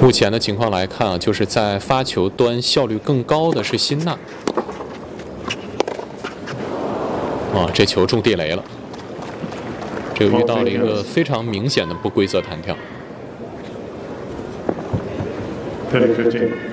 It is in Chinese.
目前的情况来看啊，就是在发球端效率更高的是辛纳。啊，这球中地雷了，这个遇到了一个非常明显的不规则弹跳。 30-15.